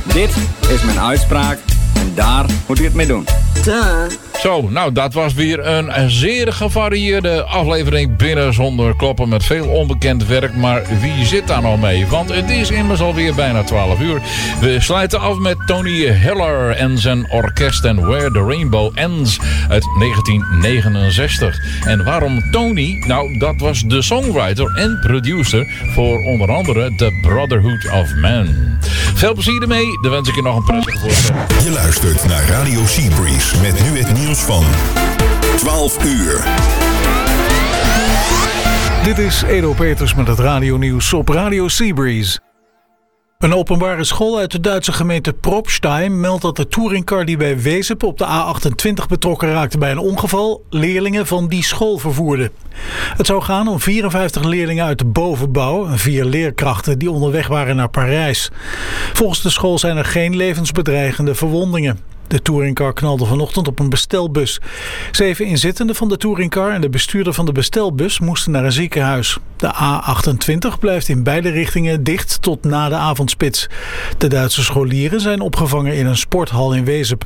Dit is mijn uitspraak en daar moet u het mee doen. Zo, nou dat was weer een zeer gevarieerde aflevering binnen zonder kloppen met veel onbekend werk. Maar wie zit daar nog mee? Want het is immers alweer bijna 12 uur. We sluiten af met Tony Hiller en zijn orkest en Where the Rainbow Ends uit 1969. En waarom Tony? Nou, dat was de songwriter en producer voor onder andere The Brotherhood of Man. Veel plezier ermee, dan wens ik je nog een prettige voorstelling. Je luistert naar Radio Seabreeze met nu het nieuws van 12 uur. Dit is Edo Peters met het radionieuws op Radio Seabreeze. Een openbare school uit de Duitse gemeente Probstheim meldt dat de touringcar die bij Wezep op de A28 betrokken raakte bij een ongeval leerlingen van die school vervoerde. Het zou gaan om 54 leerlingen uit de bovenbouw en 4 leerkrachten die onderweg waren naar Parijs. Volgens de school zijn er geen levensbedreigende verwondingen. De touringcar knalde vanochtend op een bestelbus. 7 inzittenden van de touringcar en de bestuurder van de bestelbus moesten naar een ziekenhuis. De A28 blijft in beide richtingen dicht tot na de avondspits. De Duitse scholieren zijn opgevangen in een sporthal in Wezep.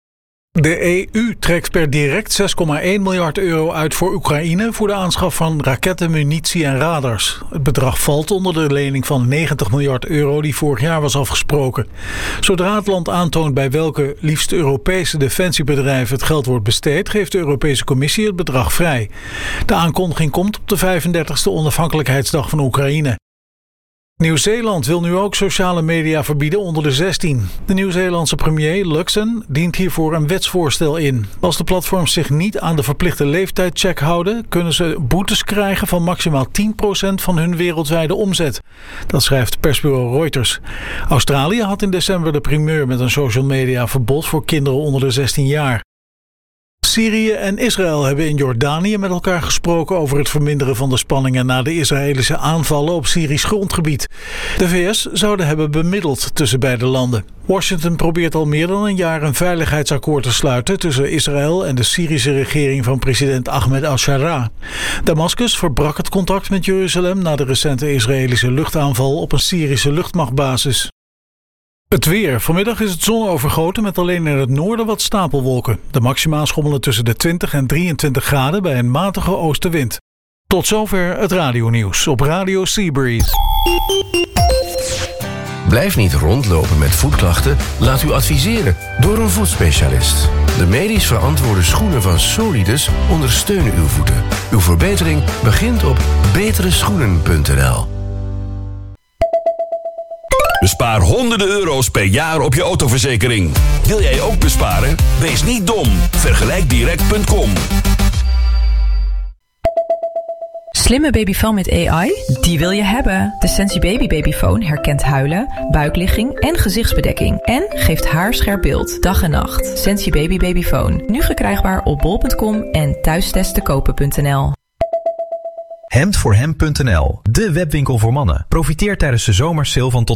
De EU trekt per direct 6,1 miljard euro uit voor Oekraïne voor de aanschaf van raketten, munitie en radars. Het bedrag valt onder de lening van 90 miljard euro die vorig jaar was afgesproken. Zodra het land aantoont bij welke liefst Europese defensiebedrijven het geld wordt besteed, geeft de Europese Commissie het bedrag vrij. De aankondiging komt op de 35e onafhankelijkheidsdag van Oekraïne. Nieuw-Zeeland wil nu ook sociale media verbieden onder de 16. De Nieuw-Zeelandse premier Luxon dient hiervoor een wetsvoorstel in. Als de platforms zich niet aan de verplichte leeftijdcheck houden, kunnen ze boetes krijgen van maximaal 10% van hun wereldwijde omzet. Dat schrijft persbureau Reuters. Australië had in december de primeur met een social media verbod voor kinderen onder de 16 jaar. Syrië en Israël hebben in Jordanië met elkaar gesproken over het verminderen van de spanningen na de Israëlische aanvallen op Syrisch grondgebied. De VS zouden hebben bemiddeld tussen beide landen. Washington probeert al meer dan een jaar een veiligheidsakkoord te sluiten tussen Israël en de Syrische regering van president Ahmed al-Shara. Damascus verbrak het contact met Jeruzalem na de recente Israëlische luchtaanval op een Syrische luchtmachtbasis. Het weer. Vanmiddag is het zonovergoten met alleen in het noorden wat stapelwolken. De maxima schommelen tussen de 20 en 23 graden bij een matige oostenwind. Tot zover het radionieuws op Radio Seabreeze. Blijf niet rondlopen met voetklachten. Laat u adviseren door een voetspecialist. De medisch verantwoorde schoenen van Solidus ondersteunen uw voeten. Uw verbetering begint op betereschoenen.nl. Bespaar honderden euro's per jaar op je autoverzekering. Wil jij ook besparen? Wees niet dom. Vergelijkdirect.com. Slimme babyfoon met AI? Die wil je hebben. De Sensi Baby Babyfoon herkent huilen, buikligging en gezichtsbedekking. En geeft haarscherp beeld, dag en nacht. Sensi Baby Babyfoon. Nu verkrijgbaar op bol.com en thuistesttekopen.nl. Hemdvoorhem.nl, de webwinkel voor mannen. Profiteer tijdens de zomersale van tot